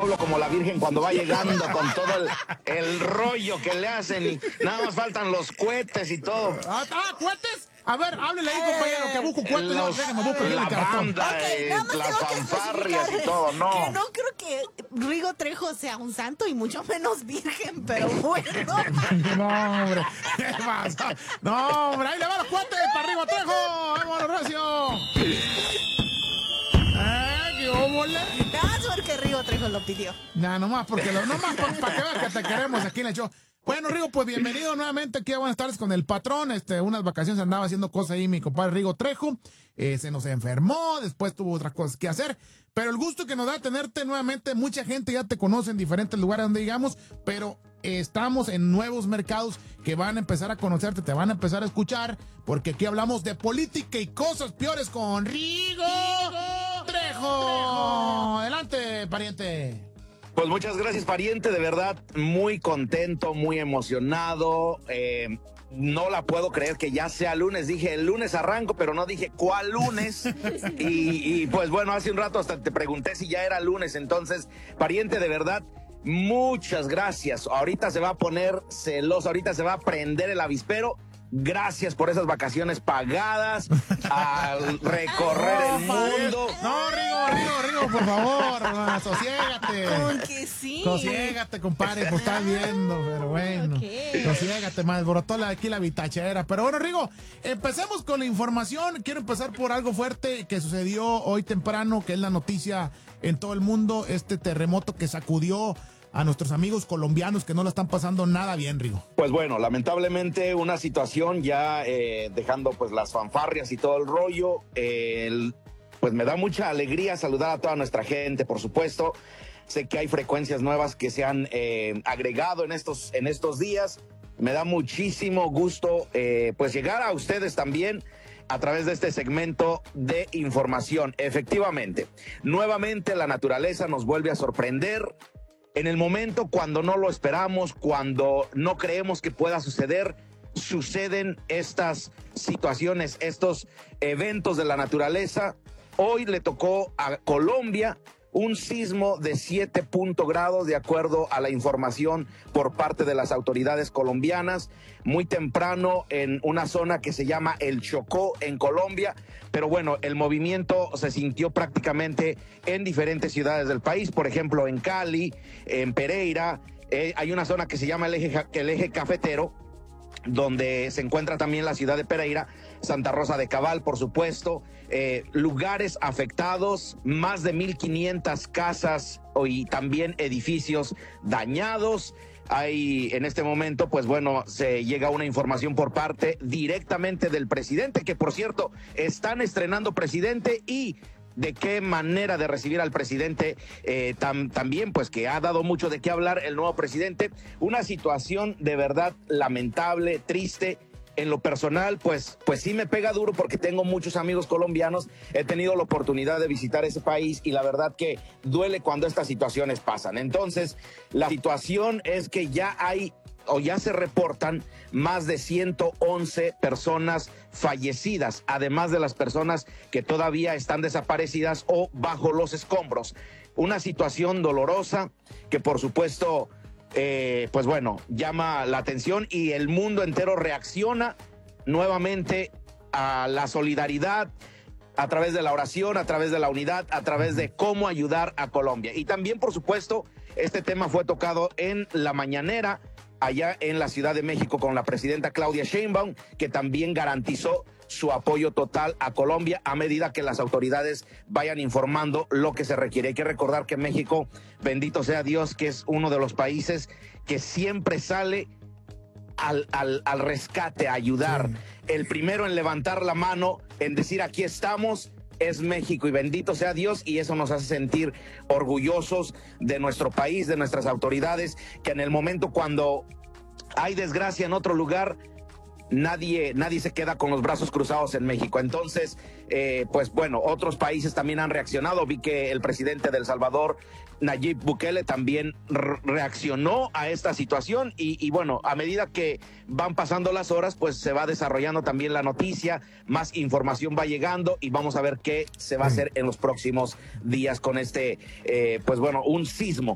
pueblo como la Virgen cuando va llegando con todo el rollo que le hacen y nada más faltan los cohetes y todo. ¿Cohetes? A ver, háblele ahí, compañero, que busco cohetes. La banda, las fanfarrias y todo, no. Que no creo que Rigo Trejo sea un santo y mucho menos virgen, pero bueno. No, hombre, ¿qué pasa? No, hombre, ahí le van los cohetes para Rigo Trejo. ¡Vámonos, Recio! ¿Qué óvole? Nada porque Rigo Trejo lo pidió. Nah, nomás para que veas que te queremos aquí en el show. Bueno, Rigo, pues bienvenido nuevamente aquí a Buenas Tardes con el patrón. Unas vacaciones andaba haciendo cosas ahí mi compadre Rigo Trejo. Se nos enfermó, después tuvo otras cosas que hacer. Pero el gusto que nos da tenerte nuevamente, mucha gente ya te conoce en diferentes lugares donde digamos, pero estamos en nuevos mercados que van a empezar a conocerte, te van a empezar a escuchar, porque aquí hablamos de política y cosas peores con Rigo Trejo. Adelante, pariente. Pues muchas gracias, pariente, de verdad, muy contento, muy emocionado, no la puedo creer que ya sea lunes, dije el lunes arranco, pero no dije cuál lunes, y pues bueno, hace un rato hasta te pregunté si ya era lunes, entonces, pariente, de verdad, muchas gracias, ahorita se va a poner celoso, ahorita se va a prender el avispero. Gracias por esas vacaciones pagadas, al recorrer el mundo. No, Rigo, por favor, sosiégate. Con que sí. Sosiégate, compadre, pues estás viendo, pero bueno. Okay. Sosiégate, más alborotó aquí la bitachera. Pero bueno, Rigo, empecemos con la información. Quiero empezar por algo fuerte que sucedió hoy temprano, que es la noticia en todo el mundo, este terremoto que sacudió a nuestros amigos colombianos que no la están pasando nada bien, Rigo. Pues bueno, lamentablemente una situación ya dejando pues las fanfarrias y todo el rollo, pues me da mucha alegría saludar a toda nuestra gente, por supuesto. Sé que hay frecuencias nuevas que se han agregado en estos días. Me da muchísimo gusto pues llegar a ustedes también a través de este segmento de información. Efectivamente, nuevamente la naturaleza nos vuelve a sorprender. En el momento cuando no lo esperamos, cuando no creemos que pueda suceder, suceden estas situaciones, estos eventos de la naturaleza. Hoy le tocó a Colombia un sismo de 7 grados de acuerdo a la información por parte de las autoridades colombianas, muy temprano en una zona que se llama El Chocó en Colombia, pero bueno, el movimiento se sintió prácticamente en diferentes ciudades del país, por ejemplo en Cali, en Pereira, hay una zona que se llama el eje cafetero, donde se encuentra también la ciudad de Pereira, Santa Rosa de Cabal, por supuesto, lugares afectados, más de 1,500 casas y también edificios dañados. Hay en este momento, pues bueno, se llega una información por parte directamente del presidente, que por cierto, están estrenando presidente y de qué manera de recibir al presidente, también pues que ha dado mucho de qué hablar el nuevo presidente, una situación de verdad lamentable, triste. En lo personal, pues sí me pega duro porque tengo muchos amigos colombianos, he tenido la oportunidad de visitar ese país y la verdad que duele cuando estas situaciones pasan. Entonces, la situación es que ya se reportan más de 111 personas fallecidas, además de las personas que todavía están desaparecidas o bajo los escombros. Una situación dolorosa que por supuesto, pues bueno, llama la atención y el mundo entero reacciona nuevamente a la solidaridad a través de la oración, a través de la unidad, a través de cómo ayudar a Colombia. Y también, por supuesto, este tema fue tocado en la mañanera allá en la Ciudad de México con la presidenta Claudia Sheinbaum, que también garantizó su apoyo total a Colombia a medida que las autoridades vayan informando lo que se requiere. Hay que recordar que México, bendito sea Dios, que es uno de los países que siempre sale al rescate, a ayudar. Sí. El primero en levantar la mano, en decir aquí estamos, es México, y bendito sea Dios, y eso nos hace sentir orgullosos de nuestro país, de nuestras autoridades, que en el momento cuando hay desgracia en otro lugar, nadie se queda con los brazos cruzados en México. Entonces, pues bueno, otros países también han reaccionado. Vi que el presidente de El Salvador, Nayib Bukele, también reaccionó a esta situación y bueno, a medida que van pasando las horas, pues se va desarrollando también la noticia, más información va llegando y vamos a ver qué se va a hacer en los próximos días con este, pues bueno, un sismo